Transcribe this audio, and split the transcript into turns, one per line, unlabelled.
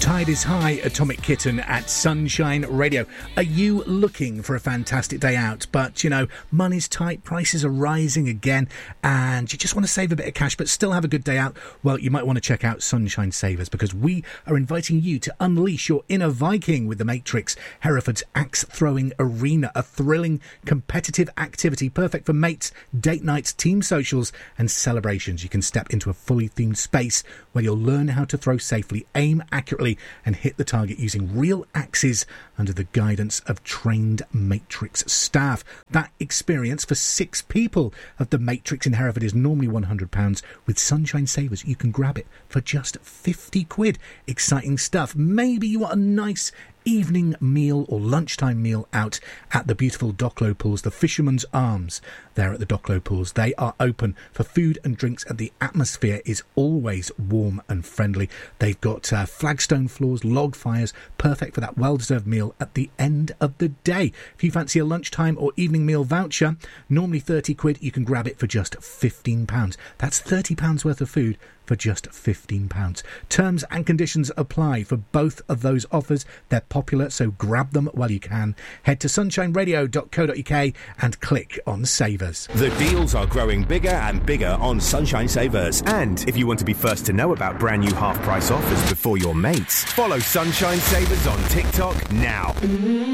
Tide is high, Atomic Kitten at Sunshine Radio. Are you looking for a fantastic day out, but, you know, money's tight, prices are rising again, and you just want to save a bit of cash but still have a good day out? Well, you might want to check out Sunshine Savers, because we are inviting you to unleash your inner Viking with The Matrix, Hereford's axe-throwing arena, a thrilling, competitive activity perfect for mates, date nights, team socials and celebrations. You can step into a fully themed space where you'll learn how to throw safely, aim accurately and hit the target using real axes under the guidance of trained Matrix staff. That experience for 6 people of The Matrix in Hereford is normally £100. With Sunshine Savers, you can grab it for just 50 quid. Exciting stuff. Maybe you want a nice evening meal or lunchtime meal out at the beautiful Docklow Pools, the Fisherman's Arms there at the Docklow Pools. They are open for food and drinks and the atmosphere is always warm and friendly. They've got flagstone floors, log fires, perfect for that well-deserved meal at the end of the day. If you fancy a lunchtime or evening meal voucher, normally 30 quid, you can grab it for just £15. That's £30 worth of food for just £15. Terms and conditions apply for both of those offers. They're popular, so grab them while you can. Head to sunshineradio.co.uk and click on Savers.
The deals are growing bigger and bigger on Sunshine Savers. And if you want to be first to know about brand new half-price offers before your mates, follow Sunshine Savers on TikTok now.